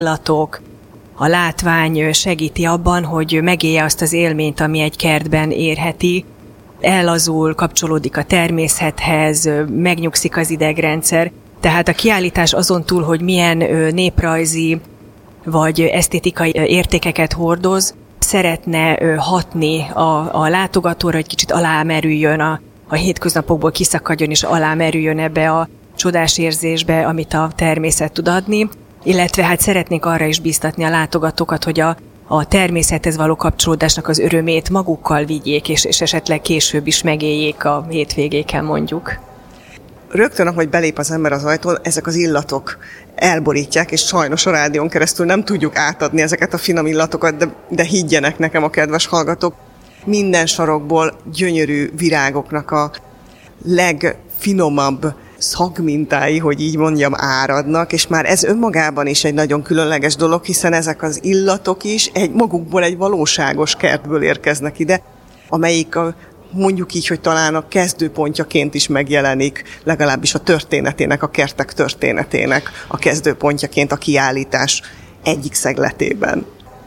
illatok, a látvány segíti abban, hogy megélje azt az élményt, ami egy kertben érheti, ellazul, kapcsolódik a természethez, megnyugszik az idegrendszer. Tehát a kiállítás azon túl, hogy milyen néprajzi vagy esztétikai értékeket hordoz, szeretne hatni a látogatóra, hogy kicsit alámerüljön, a hétköznapokból kiszakadjon és alámerüljön ebbe a csodás érzésbe, amit a természet tud adni. Illetve hát szeretnénk arra is bíztatni a látogatókat, hogy a természethez való kapcsolódásnak az örömét magukkal vigyék, és esetleg később is megéljék a hétvégéken mondjuk. Rögtön, ahogy belép az ember az ajtón, ezek az illatok elborítják, és sajnos a rádión keresztül nem tudjuk átadni ezeket a finom illatokat, de higgyenek nekem a kedves hallgatók, minden sarokból gyönyörű virágoknak a legfinomabb szagmintái, hogy így mondjam, áradnak, és már ez önmagában is egy nagyon különleges dolog, hiszen ezek az illatok is magukból egy valóságos kertből érkeznek ide, amelyik mondjuk így, hogy talán a kezdőpontjaként is megjelenik, legalábbis a történetének, a kertek történetének a kezdőpontjaként a kiállítás egyik szegletében.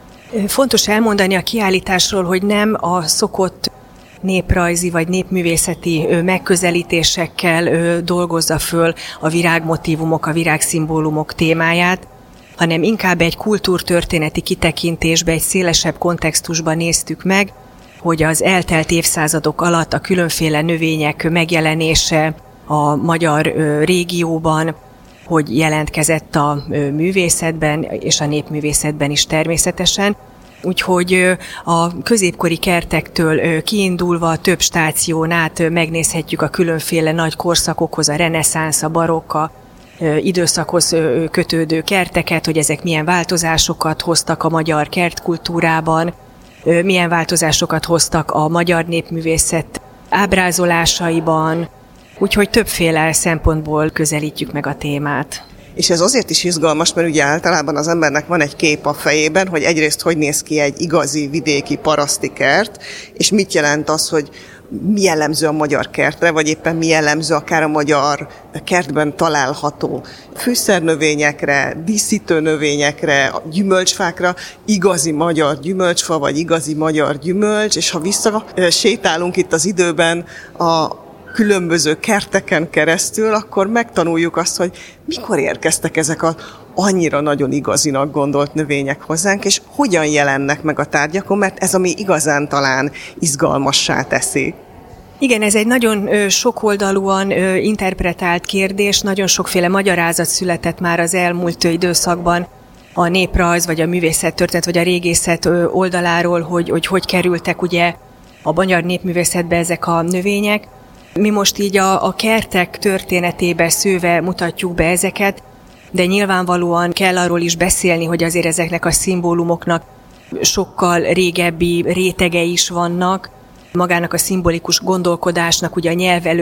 Fontos elmondani a kiállításról, hogy nem a szokott néprajzi vagy népművészeti megközelítésekkel dolgozza föl a virágmotívumok, a virágszimbólumok témáját, hanem inkább egy kultúrtörténeti kitekintésbe, egy szélesebb kontextusban néztük meg, hogy az eltelt évszázadok alatt a különféle növények megjelenése a magyar régióban, hogy jelentkezett a művészetben és a népművészetben is természetesen. Úgyhogy a középkori kertektől kiindulva több stáción át megnézhetjük a különféle nagy korszakokhoz, a reneszánsz, a barokk, időszakhoz kötődő kerteket, hogy ezek milyen változásokat hoztak a magyar kertkultúrában, milyen változásokat hoztak a magyar népművészet ábrázolásaiban, úgyhogy többféle szempontból közelítjük meg a témát. És ez azért is izgalmas, mert ugye általában az embernek van egy kép a fejében, hogy egyrészt hogy néz ki egy igazi vidéki paraszti kert, és mit jelent az, hogy mi jellemző a magyar kertre, vagy éppen mi jellemző akár a magyar kertben található fűszernövényekre, díszítő növényekre, gyümölcsfákra, igazi magyar gyümölcsfa, vagy igazi magyar gyümölcs, és ha visszasétálunk itt az időben a különböző kerteken keresztül, akkor megtanuljuk azt, hogy mikor érkeztek ezek az annyira nagyon igazinak gondolt növények hozzánk, és hogyan jelennek meg a tárgyakon, mert ez ami igazán talán izgalmassá teszi. Igen, ez egy nagyon sokoldalúan interpretált kérdés, nagyon sokféle magyarázat született már az elmúlt időszakban a néprajz, vagy a művészettörténet, vagy a régészet oldaláról, hogy kerültek ugye a magyar népművészetbe ezek a növények. Mi most így a kertek történetébe szőve mutatjuk be ezeket, de nyilvánvalóan kell arról is beszélni, hogy azért ezeknek a szimbólumoknak sokkal régebbi rétegei is vannak. Magának a szimbolikus gondolkodásnak, ugye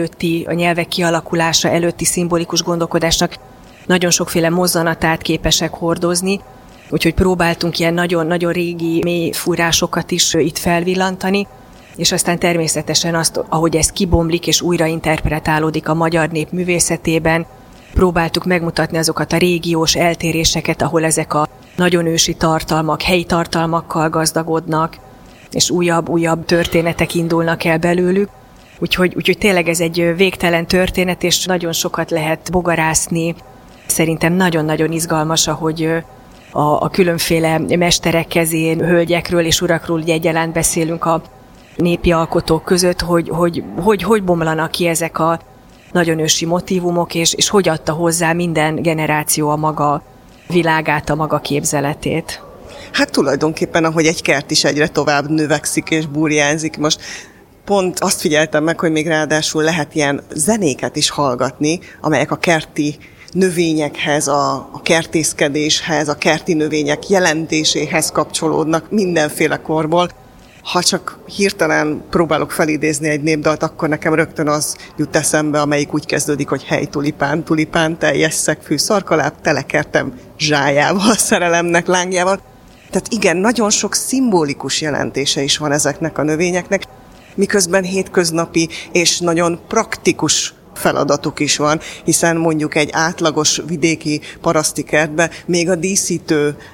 a nyelvek kialakulása előtti szimbolikus gondolkodásnak nagyon sokféle mozzanatát képesek hordozni, úgyhogy próbáltunk ilyen nagyon-nagyon régi mély forrásokat is itt felvillantani, és aztán természetesen azt, ahogy ez kibomlik és újra interpretálódik a magyar nép művészetében, próbáltuk megmutatni azokat a régiós eltéréseket, ahol ezek a nagyon ősi tartalmak, helyi tartalmakkal gazdagodnak, és újabb történetek indulnak el belőlük. Úgyhogy tényleg ez egy végtelen történet, és nagyon sokat lehet bogarászni. Szerintem nagyon-nagyon izgalmas, ahogy a különféle mesterek kezén, hölgyekről és urakról ugye egyaránt beszélünk a népi alkotók között, hogy bomlanak ki ezek a nagyon ősi motívumok, és hogy adta hozzá minden generáció a maga világát, a maga képzeletét. Hát tulajdonképpen, ahogy egy kert is egyre tovább növekszik és burjánzik. Most pont azt figyeltem meg, hogy még ráadásul lehet ilyen zenéket is hallgatni, amelyek a kerti növényekhez, a kertészkedéshez, a kerti növények jelentéséhez kapcsolódnak mindenféle korból. Ha csak hirtelen próbálok felidézni egy népdalt, akkor nekem rögtön az jut eszembe, amelyik úgy kezdődik, hogy hely tulipán, tulipán, teljes szegfű szarkaláb, telekertem zsájával, szerelemnek, lángjával. Tehát igen, nagyon sok szimbolikus jelentése is van ezeknek a növényeknek, miközben hétköznapi és nagyon praktikus feladatuk is van, hiszen mondjuk egy átlagos vidéki paraszti kertbe még a díszítő